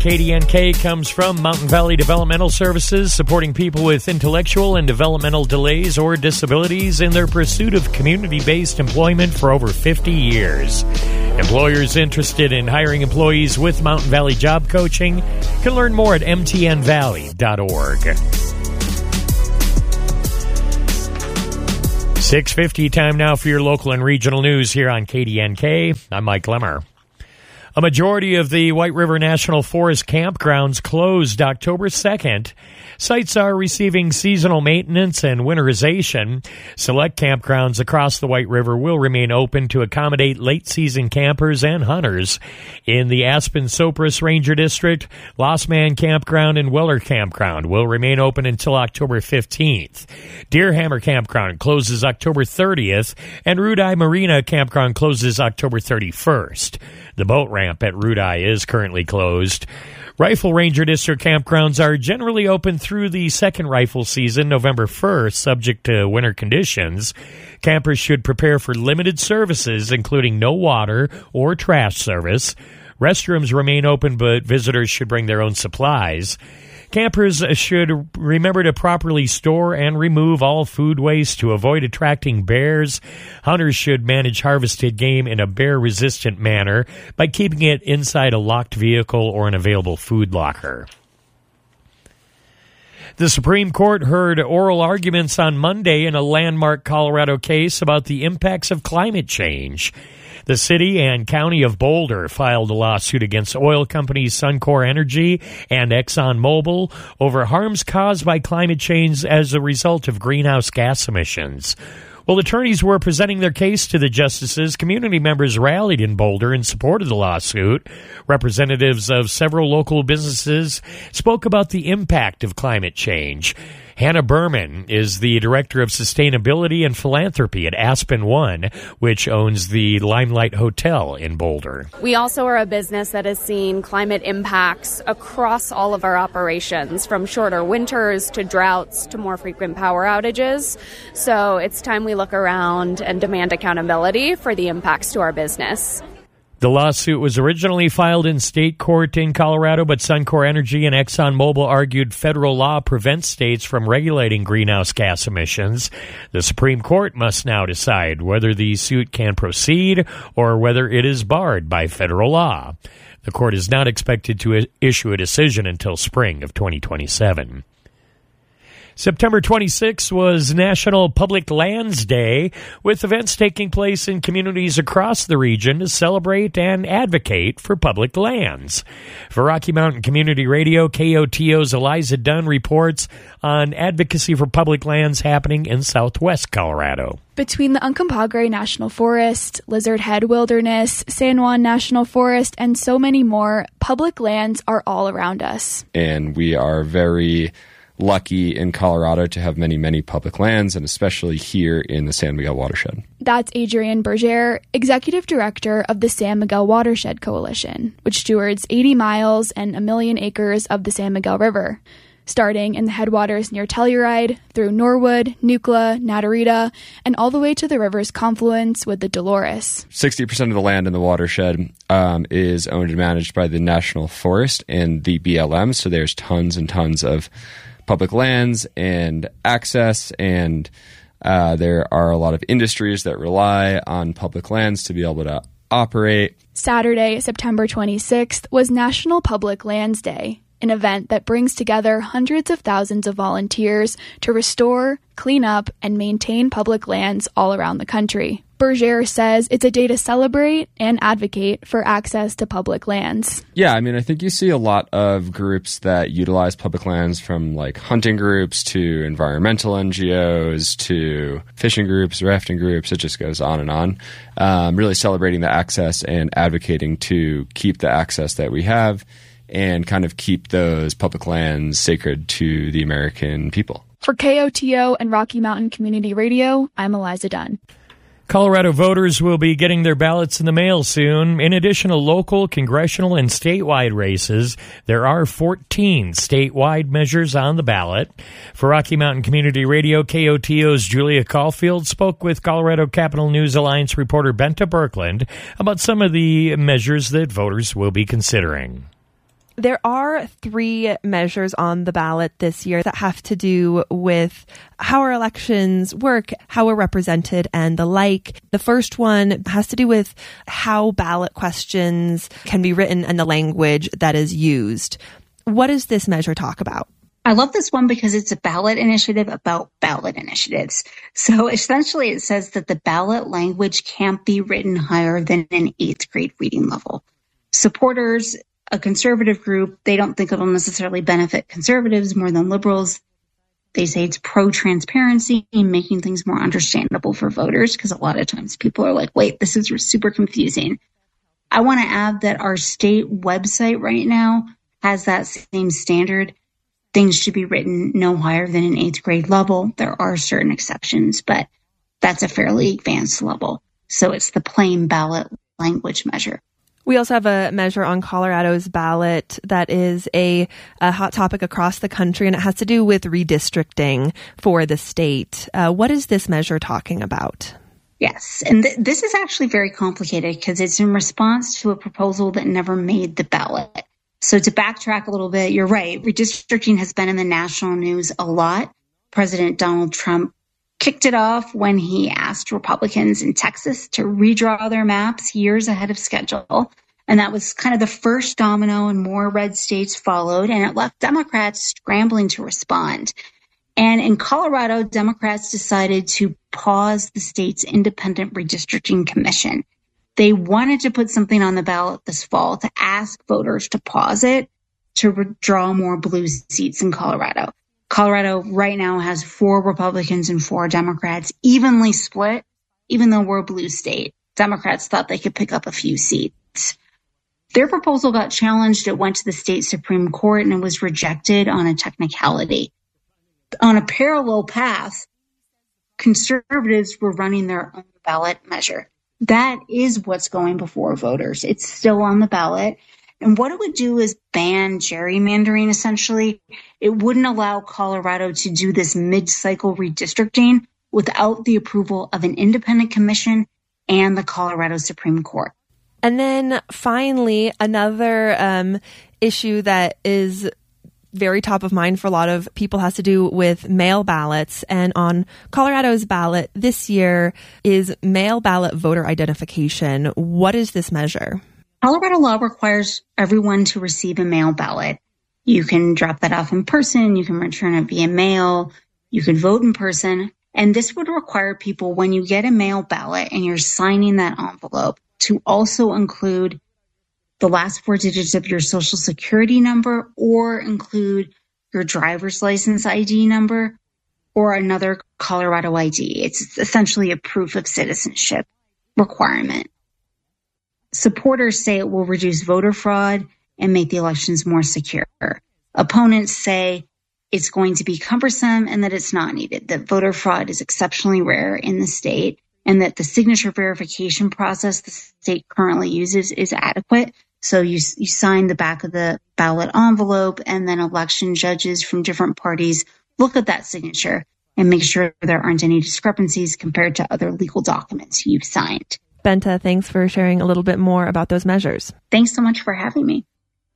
KDNK comes from Mountain Valley Developmental Services, supporting people with intellectual and developmental delays or disabilities in their pursuit of community-based employment for over 50 years. Employers interested in hiring employees with Mountain Valley Job Coaching can learn more at mtnvalley.org. 6:50 time now for your local and regional news here on KDNK. I'm Mike Lemmer. A majority of the White River National Forest campgrounds closed October 2nd. Sites are receiving seasonal maintenance and winterization. Select campgrounds across the White River will remain open to accommodate late-season campers and hunters. In the Aspen-Sopris Ranger District, Lost Man Campground and Weller Campground will remain open until October 15th. Deerhammer Campground closes October 30th, and Rudeye Marina Campground closes October 31st. The boat ramp at Rudeye is currently closed. Rifle Ranger District campgrounds are generally open through the second rifle season, November 1st, subject to winter conditions. Campers should prepare for limited services, including no water or trash service. Restrooms remain open, but visitors should bring their own supplies. Campers should remember to properly store and remove all food waste to avoid attracting bears. Hunters should manage harvested game in a bear-resistant manner by keeping it inside a locked vehicle or an available food locker. The Supreme Court heard oral arguments on Monday in a landmark Colorado case about the impacts of climate change. The city and county of Boulder filed a lawsuit against oil companies Suncor Energy and ExxonMobil over harms caused by climate change as a result of greenhouse gas emissions. While attorneys were presenting their case to the justices, community members rallied in Boulder in support of the lawsuit. Representatives of several local businesses spoke about the impact of climate change. Hannah Berman is the Director of Sustainability and Philanthropy at Aspen One, which owns the Limelight Hotel in Boulder. We also are a business that has seen climate impacts across all of our operations, from shorter winters to droughts to more frequent power outages. So it's time we look around and demand accountability for the impacts to our business. The lawsuit was originally filed in state court in Colorado, but Suncor Energy and ExxonMobil argued federal law prevents states from regulating greenhouse gas emissions. The Supreme Court must now decide whether the suit can proceed or whether it is barred by federal law. The court is not expected to issue a decision until spring of 2027. September 26 was National Public Lands Day, with events taking place in communities across the region to celebrate and advocate for public lands. For Rocky Mountain Community Radio, KOTO's Eliza Dunn reports on advocacy for public lands happening in southwest Colorado. Between the Uncompahgre National Forest, Lizard Head Wilderness, San Juan National Forest, and so many more, public lands are all around us. And we are very lucky in Colorado to have many public lands, and especially here in the San Miguel watershed. That's Adrienne Berger, Executive Director of the San Miguel Watershed Coalition, which stewards 80 miles and 1 million acres of the San Miguel River, starting in the headwaters near Telluride, through Norwood, Nucla, Natarita, and all the way to the river's confluence with the Dolores. 60% of the land in the watershed is owned and managed by the National Forest and the BLM, so there's tons and tons of public lands and access, and there are a lot of industries that rely on public lands to be able to operate. Saturday, September 26th, was National Public Lands Day, an event that brings together hundreds of thousands of volunteers to restore, clean up, and maintain public lands all around the country. Berger says it's a day to celebrate and advocate for access to public lands. Yeah, I mean, I think you see a lot of groups that utilize public lands, from like hunting groups to environmental NGOs to fishing groups, rafting groups. It just goes on and on. Really celebrating the access and advocating to keep the access that we have and kind of keep those public lands sacred to the American people. For KOTO and Rocky Mountain Community Radio, I'm Eliza Dunn. Colorado voters will be getting their ballots in the mail soon. In addition to local, congressional, and statewide races, there are 14 statewide measures on the ballot. For Rocky Mountain Community Radio, KOTO's Julia Caulfield spoke with Colorado Capital News Alliance reporter Benta Birkeland about some of the measures that voters will be considering. There are 3 measures on the ballot this year that have to do with how our elections work, how we're represented, and the like. The first one has to do with how ballot questions can be written and the language that is used. What does this measure talk about? I love this one because it's a ballot initiative about ballot initiatives. So essentially it says that the ballot language can't be written higher than an 8th grade reading level. Supporters, a conservative group, they don't think it'll necessarily benefit conservatives more than liberals. They say it's pro-transparency and making things more understandable for voters, because a lot of times people are like, wait, this is super confusing. I want to add that our state website right now has that same standard. Things should be written no higher than an 8th grade level. There are certain exceptions, but that's a fairly advanced level. So it's the plain ballot language measure. We also have a measure on Colorado's ballot that is a hot topic across the country, and it has to do with redistricting for the state. What is this measure talking about? Yes, and this is actually very complicated because it's in response to a proposal that never made the ballot. So to backtrack a little bit, you're right. Redistricting has been in the national news a lot. President Donald Trump kicked it off when he asked Republicans in Texas to redraw their maps years ahead of schedule. And that was kind of the first domino, and more red states followed, and it left Democrats scrambling to respond. And in Colorado, Democrats decided to pause the state's independent redistricting commission. They wanted to put something on the ballot this fall to ask voters to pause it to draw more blue seats in Colorado. Colorado right now has 4 Republicans and 4 Democrats, evenly split, even though we're a blue state. Democrats thought they could pick up a few seats. Their proposal got challenged. It went to the state Supreme Court and it was rejected on a technicality. On a parallel path, conservatives were running their own ballot measure. That is what's going before voters. It's still on the ballot. And what it would do is ban gerrymandering, essentially. It wouldn't allow Colorado to do this mid-cycle redistricting without the approval of an independent commission and the Colorado Supreme Court. And then finally, another issue that is very top of mind for a lot of people has to do with mail ballots. And on Colorado's ballot this year is mail ballot voter identification. What is this measure? Colorado law requires everyone to receive a mail ballot. You can drop that off in person. You can return it via mail. You can vote in person. And this would require people, when you get a mail ballot and you're signing that envelope, to also include the last 4 digits of your social security number, or include your driver's license ID number or another Colorado ID. It's essentially a proof of citizenship requirement. Supporters say it will reduce voter fraud and make the elections more secure. Opponents say it's going to be cumbersome and that it's not needed, that voter fraud is exceptionally rare in the state, and that the signature verification process the state currently uses is adequate. So you sign the back of the ballot envelope, and then election judges from different parties look at that signature and make sure there aren't any discrepancies compared to other legal documents you've signed. Bente, thanks for sharing a little bit more about those measures. Thanks so much for having me.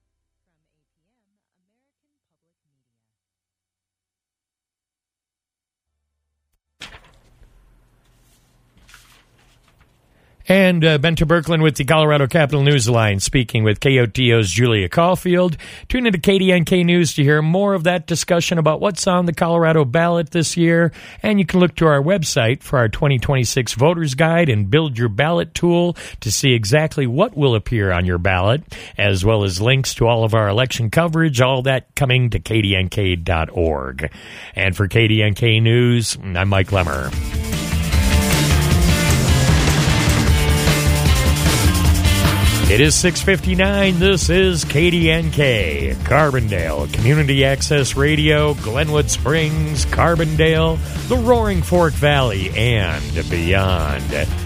And Bente Birkeland with the Colorado Capital News Line, speaking with KOTO's Julia Caulfield. Tune into KDNK News to hear more of that discussion about what's on the Colorado ballot this year. And you can look to our website for our 2026 Voters Guide and Build Your Ballot tool to see exactly what will appear on your ballot, as well as links to all of our election coverage, all that coming to kdnk.org. And for KDNK News, I'm Mike Lemmer. It is 6:59. This is KDNK, Carbondale, Community Access Radio, Glenwood Springs, Carbondale, the Roaring Fork Valley, and beyond.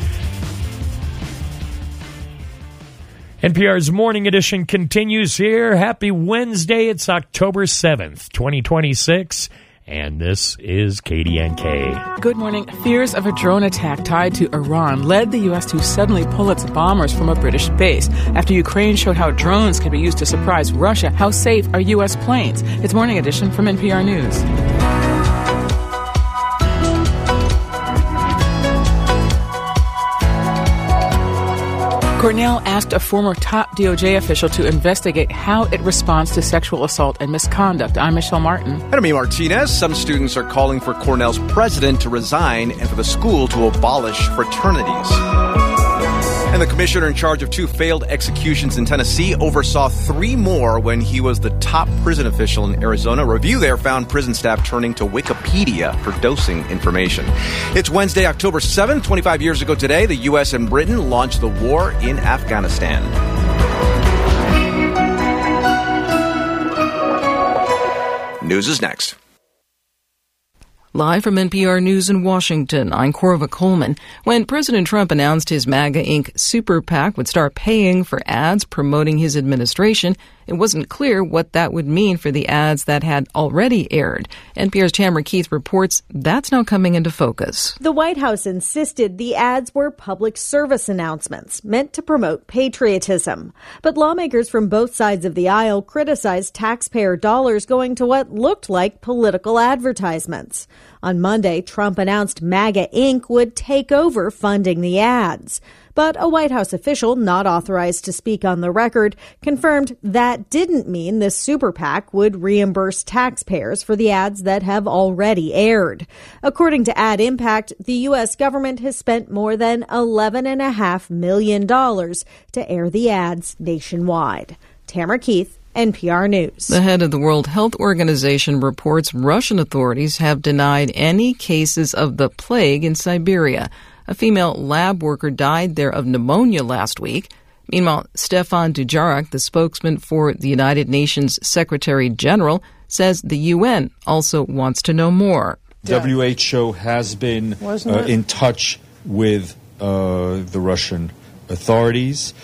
NPR's Morning Edition continues here. Happy Wednesday. It's October 7th, 2026. and this is KDNK. Good morning. Fears of a drone attack tied to Iran led the U.S. to suddenly pull its bombers from a British base. After Ukraine showed how drones can be used to surprise Russia, how safe are U.S. planes? It's Morning Edition from NPR News. Cornell asked a former top DOJ official to investigate how it responds to sexual assault and misconduct. I'm Michelle Martin. And I'm Martinez. Some students are calling for Cornell's president to resign and for the school to abolish fraternities. And the commissioner in charge of 2 failed executions in Tennessee oversaw 3 more when he was the top prison official in Arizona. A review there found prison staff turning to Wikipedia for dosing information. It's Wednesday, October 7th. 25 years ago today, the U.S. and Britain launched the war in Afghanistan. News is next. Live from NPR News in Washington, I'm Corva Coleman. When President Trump announced his MAGA Inc. super PAC would start paying for ads promoting his administration, it wasn't clear what that would mean for the ads that had already aired. NPR's Tamara Keith reports that's now coming into focus. The White House insisted the ads were public service announcements meant to promote patriotism. But lawmakers from both sides of the aisle criticized taxpayer dollars going to what looked like political advertisements. On Monday, Trump announced MAGA Inc. would take over funding the ads. But a White House official not authorized to speak on the record confirmed that didn't mean the super PAC would reimburse taxpayers for the ads that have already aired. According to Ad Impact, the U.S. government has spent more than $11.5 million to air the ads nationwide. Tamara Keith, NPR News. The head of the World Health Organization reports Russian authorities have denied any cases of the plague in Siberia. A female lab worker died there of pneumonia last week. Meanwhile, Stefan Dujarric, the spokesman for the United Nations Secretary General, says the UN also wants to know more. WHO has been in touch with the Russian authorities.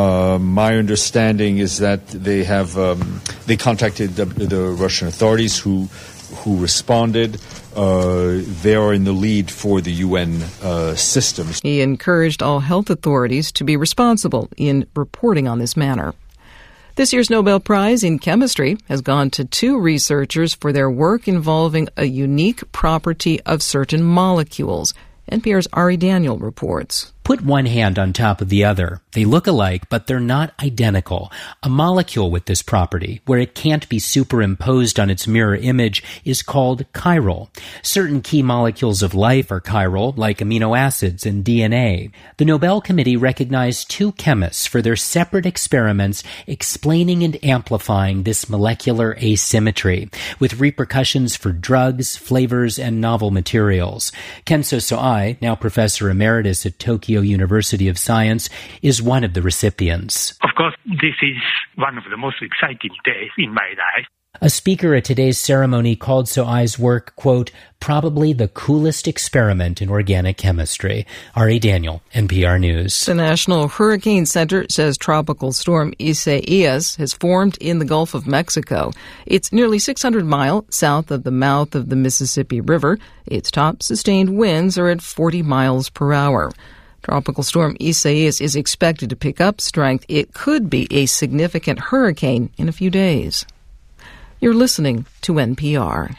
My understanding is that they have they contacted the Russian authorities who responded. They are in the lead for the UN systems. He encouraged all health authorities to be responsible in reporting on this matter. This year's Nobel Prize in Chemistry has gone to 2 researchers for their work involving a unique property of certain molecules. NPR's Ari Daniel reports. Put one hand on top of the other. They look alike, but they're not identical. A molecule with this property, where it can't be superimposed on its mirror image, is called chiral. Certain key molecules of life are chiral, like amino acids and DNA. The Nobel Committee recognized 2 chemists for their separate experiments explaining and amplifying this molecular asymmetry, with repercussions for drugs, flavors, and novel materials. Kenzo Soai, now professor emeritus at Tokyo University of Science, is one of the recipients. Of course, this is one of the most exciting days in my life. A speaker at today's ceremony called Soai's work, quote, probably the coolest experiment in organic chemistry. Ari Daniel, NPR News. The National Hurricane Center says Tropical Storm Isaias has formed in the Gulf of Mexico. It's nearly 600 miles south of the mouth of the Mississippi River. Its top sustained winds are at 40 miles per hour. Tropical Storm Isaias is expected to pick up strength. It could be a significant hurricane in a few days. You're listening to NPR.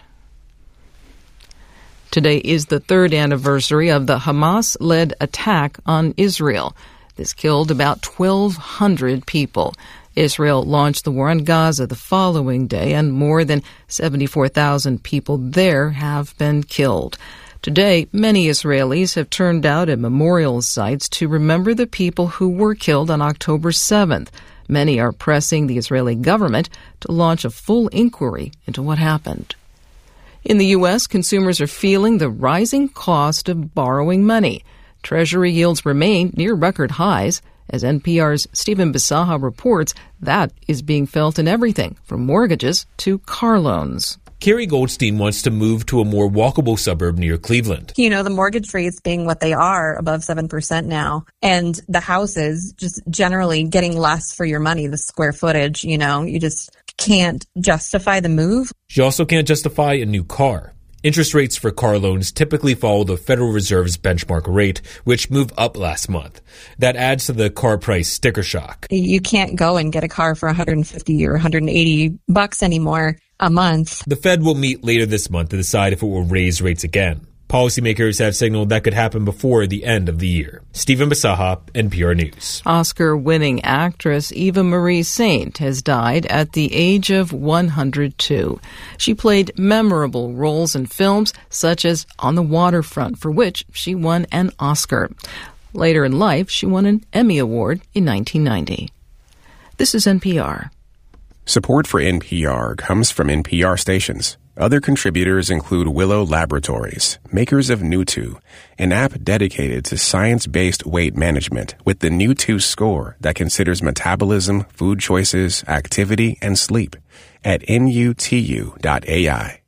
Today is the 3rd anniversary of the Hamas-led attack on Israel. This killed about 1,200 people. Israel launched the war on Gaza the following day, and more than 74,000 people there have been killed. Today, many Israelis have turned out at memorial sites to remember the people who were killed on October 7th. Many are pressing the Israeli government to launch a full inquiry into what happened. In the U.S., consumers are feeling the rising cost of borrowing money. Treasury yields remain near record highs. As NPR's Stephen Bisaha reports, that is being felt in everything from mortgages to car loans. Carrie Goldstein wants to move to a more walkable suburb near Cleveland. You know, the mortgage rates being what they are, above 7% now, and the houses just generally getting less for your money, the square footage, you know, you just can't justify the move. She also can't justify a new car. Interest rates for car loans typically follow the Federal Reserve's benchmark rate, which moved up last month. That adds to the car price sticker shock. You can't go and get a car for $150 or $180 anymore a month. The Fed will meet later this month to decide if it will raise rates again. Policymakers have signaled that could happen before the end of the year. Stephen Basaha, NPR News. Oscar-winning actress Eva Marie Saint has died at the age of 102. She played memorable roles in films such as On the Waterfront, for which she won an Oscar. Later in life, she won an Emmy Award in 1990. This is NPR. Support for NPR comes from NPR stations. Other contributors include Willow Laboratories, makers of Newtwo, an app dedicated to science-based weight management with the Newtwo score that considers metabolism, food choices, activity, and sleep at nutu.ai.